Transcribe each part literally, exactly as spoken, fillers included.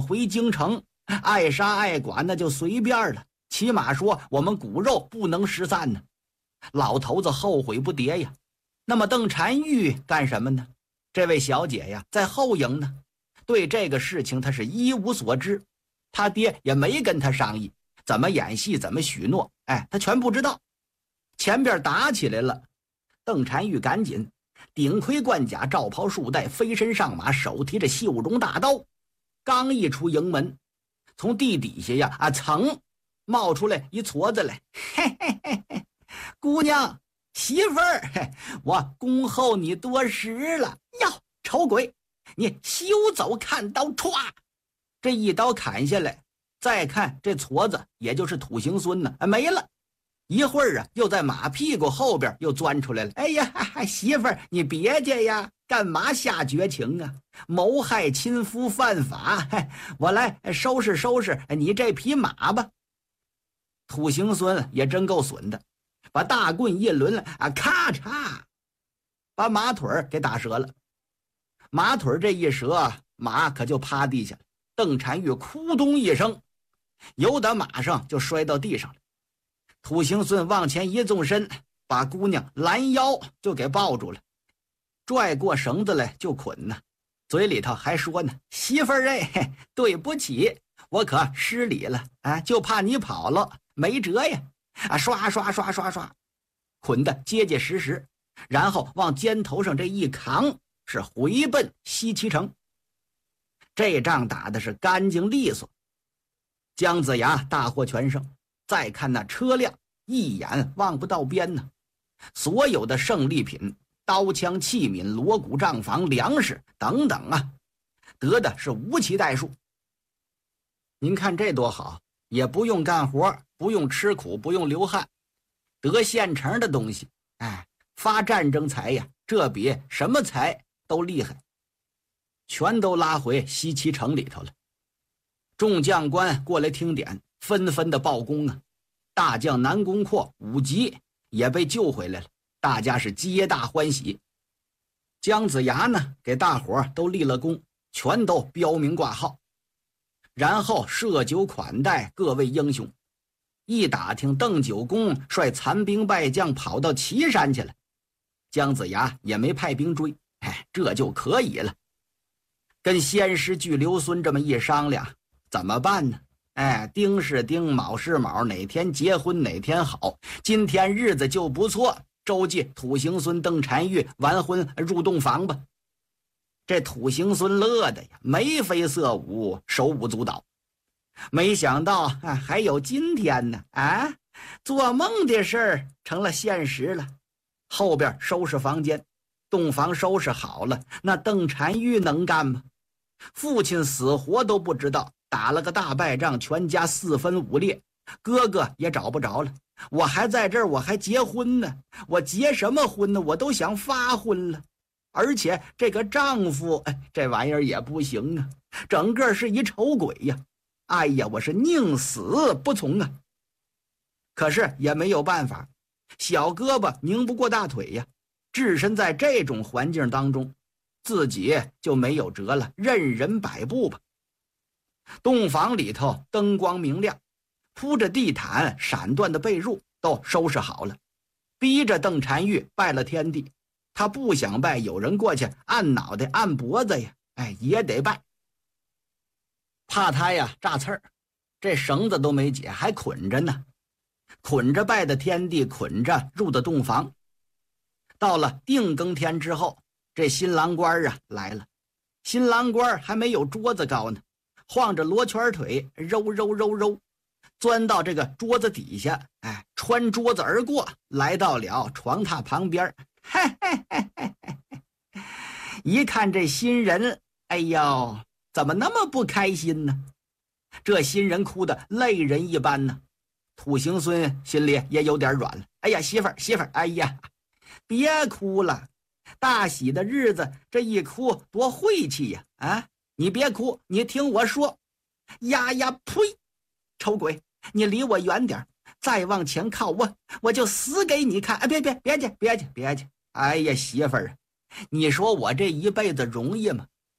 回京城，爱杀爱剐那就随便了，起码说我们骨肉不能失散呢。老头子后悔不迭呀。那么邓婵玉干什么呢？这位小姐呀，在后营呢，对这个事情他是一无所知，他爹也没跟他商议怎么演戏怎么许诺，哎，他全不知道。前边打起来了，邓婵玉赶紧顶盔贯甲，罩袍束带，飞身上马，手提着绣绒大刀，刚一出营门，从地底下呀啊噌冒出来一矬子来，嘿嘿嘿嘿，姑娘媳妇儿，我恭候你多时了哟！丑鬼，你休走看刀！歘，这一刀砍下来，再看这矬子，也就是土行孙呢，没了。一会儿啊，又在马屁股后边又钻出来了。哎呀，媳妇儿，你别介呀，干嘛下绝情啊？谋害亲夫犯法，我来收拾收拾你这匹马吧。土行孙也真够损的，把大棍一抡啊，咔嚓，把马腿给打折了。马腿这一折，马可就趴地下了。邓婵玉哭咚一声，由打马上就摔到地上了。土行孙往前一纵身，把姑娘拦腰就给抱住了，拽过绳子来就捆呢，嘴里头还说呢：“媳妇儿哎，对不起，我可失礼了啊，就怕你跑了，没辙呀！”啊，刷刷刷刷刷，捆得结结实实，然后往肩头上这一扛，是回奔西岐城。这仗打的是干净利索，姜子牙大获全胜。再看那车辆，一眼望不到边呢。所有的胜利品，刀枪器皿、锣鼓帐房、粮食等等啊，得的是无其代数。您看这多好，也不用干活，不用吃苦，不用流汗，得现成的东西。哎，发战争财呀，这比什么财都厉害。全都拉回西岐城里头了。众将官过来听点，纷纷的报功啊。大将南宫阔、武吉也被救回来了，大家是皆大欢喜。姜子牙呢，给大伙都立了功，全都标明挂号，然后设酒款待各位英雄。一打听，邓九公率残兵败将跑到岐山去了，姜子牙也没派兵追，哎，这就可以了。跟先师巨留孙这么一商量，怎么办呢？哎，丁是丁，卯是卯，哪天结婚哪天好，今天日子就不错，周记土行孙邓婵玉完婚入洞房吧。这土行孙乐的呀，眉飞色舞，手舞足蹈。没想到啊，还有今天呢！啊，做梦的事儿成了现实了。后边收拾房间，洞房收拾好了，那邓婵玉能干吗？父亲死活都不知道，打了个大败仗，全家四分五裂，哥哥也找不着了。我还在这儿，我还结婚呢，我结什么婚呢？我都想发婚了。而且这个丈夫，哎，这玩意儿也不行啊，整个是一丑鬼呀！哎呀，我是宁死不从啊！可是也没有办法，小胳膊拧不过大腿呀，置身在这种环境当中，自己就没有辙了，任人摆布吧。洞房里头灯光明亮，铺着地毯，闪缎的被褥都收拾好了，逼着邓婵玉拜了天地。他不想拜，有人过去按脑袋按脖子呀，哎，也得拜。怕他呀炸刺儿，这绳子都没解，还捆着呢，捆着拜的天地，捆着入的洞房。到了定更天之后，这新郎官啊来了，新郎官还没有桌子高呢，晃着罗圈腿，揉揉揉揉，钻到这个桌子底下，哎，穿桌子而过，来到了床榻旁边。嘿嘿嘿嘿嘿，一看这新人，哎呦，怎么那么不开心呢？这新人哭得泪人一般呢。土行孙心里也有点软了。哎呀，媳妇儿媳妇儿，哎呀，别哭了，大喜的日子这一哭多晦气呀！啊，你别哭，你听我说。呀呀呸，丑鬼，你离我远点，再往前靠，我我就死给你看！哎，别别别去别去别去！哎呀，媳妇儿啊，你说我这一辈子容易吗？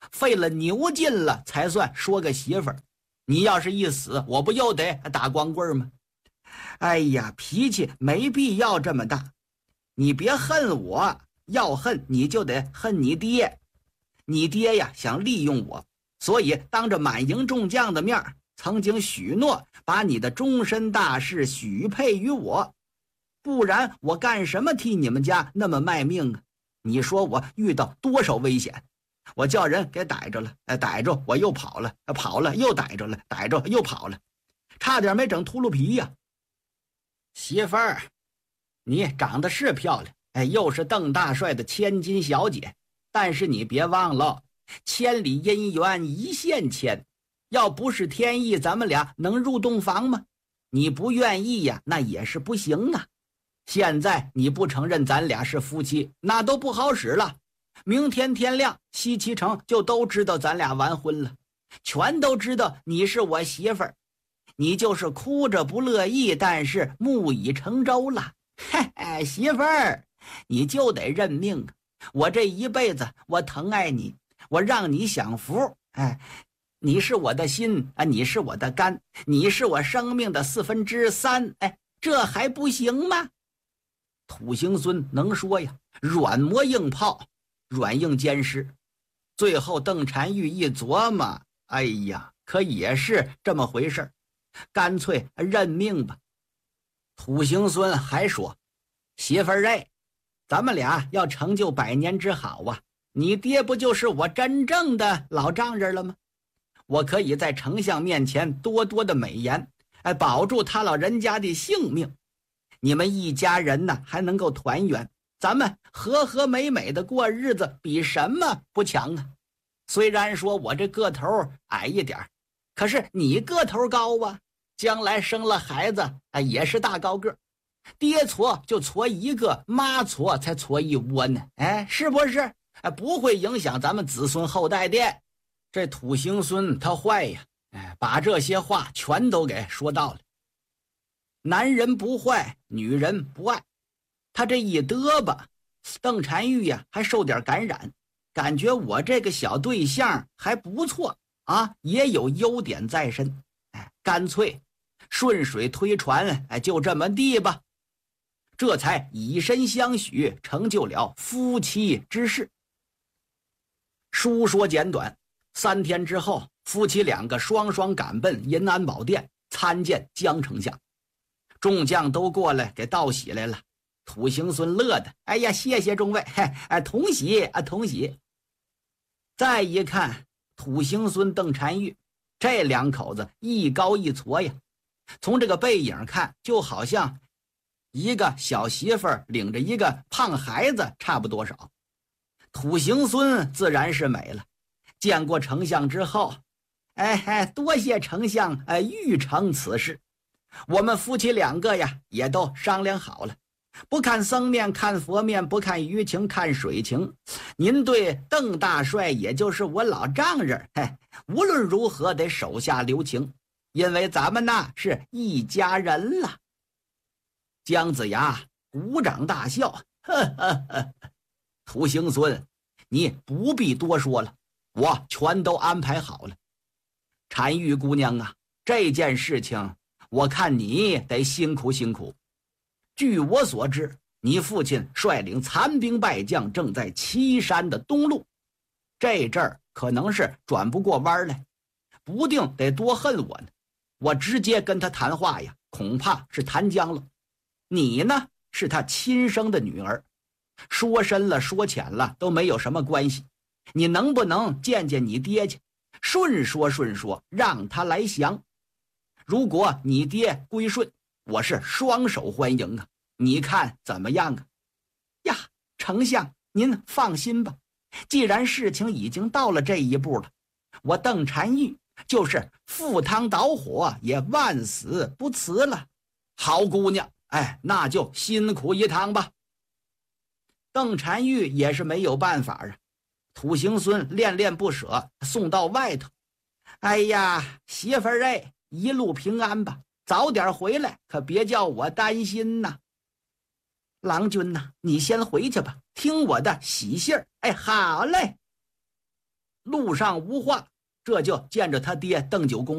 费了牛劲了才算说个媳妇儿。你要是一死，我不又得打光棍吗？哎呀，脾气没必要这么大。你别恨我，要恨你就得恨你爹。你爹呀想利用我，所以当着满营众将的面曾经许诺把你的终身大事许配于我，不然我干什么替你们家那么卖命啊？你说我遇到多少危险？我叫人给逮着了，哎，逮着我又跑了，跑了又逮着了，逮着又跑了，差点没整秃噜皮呀！媳妇儿，你长得是漂亮，哎，又是邓大帅的千金小姐，但是你别忘了，千里姻缘一线牵，要不是天意，咱们俩能入洞房吗？你不愿意呀，那也是不行啊。现在你不承认咱俩是夫妻，那都不好使了。明天天亮，西岐城就都知道咱俩完婚了，全都知道你是我媳妇儿。你就是哭着不乐意，但是木已成舟了。嘿嘿，媳妇儿，你就得认命。我这一辈子，我疼爱你，我让你享福。哎，你是我的心啊，你是我的肝，你是我生命的四分之三。哎，这还不行吗？土行孙能说呀，软磨硬泡，软硬兼施。最后邓婵玉一琢磨，哎呀，可也是这么回事，干脆认命吧。土行孙还说，媳妇儿哎，咱们俩要成就百年之好啊，你爹不就是我真正的老丈人了吗？我可以在丞相面前多多的美言，哎，保住他老人家的性命。你们一家人呢还能够团圆，咱们和和美美的过日子，比什么不强啊？虽然说我这个头矮一点，可是你个头高啊，将来生了孩子哎也是大高个，爹矬就矬一个，妈矬才矬一窝呢，哎，是不是？哎，不会影响咱们子孙后代的。这土行孙他坏呀，哎，把这些话全都给说到了。男人不坏，女人不爱。他这一嘚吧，邓婵玉呀还受点感染，感觉我这个小对象还不错啊，也有优点在身。哎，干脆顺水推船，哎，就这么地吧。这才以身相许，成就了夫妻之事。书说简短，三天之后，夫妻两个双双赶奔银安宝殿参见江丞相。众将都过来给道喜来了，土行孙乐的，哎呀，谢谢众位，哎，同喜啊，同喜。再一看土行孙邓婵玉，这两口子一高一矬呀，从这个背影看，就好像一个小媳妇儿领着一个胖孩子差不多少。土行孙自然是美了，见过丞相之后，哎哎，多谢丞相哎预成此事。我们夫妻两个呀，也都商量好了，不看僧面看佛面，不看舆情看水情。您对邓大帅，也就是我老丈人，嘿，无论如何得手下留情，因为咱们那是一家人了。姜子牙鼓掌大笑，呵呵呵，土行孙，你不必多说了，我全都安排好了。婵玉姑娘啊，这件事情我看你得辛苦辛苦。据我所知，你父亲率领残兵败将正在岐山的东路，这阵儿可能是转不过弯来，不定得多恨我呢。我直接跟他谈话呀，恐怕是谈僵了。你呢，是他亲生的女儿，说深了说浅了都没有什么关系。你能不能见见你爹去，顺说顺说，让他来降。如果你爹归顺，我是双手欢迎啊，你看怎么样啊？呀，丞相您放心吧，既然事情已经到了这一步了，我邓婵玉就是赴汤蹈火也万死不辞了。好姑娘，哎，那就辛苦一趟吧。邓婵玉也是没有办法啊，土行孙恋恋不舍，送到外头。哎呀，媳妇儿哎，一路平安吧，早点回来，可别叫我担心呐。郎君呐，你先回去吧，听我的喜信儿。哎，好嘞。 路上无话，这就见着他爹邓九公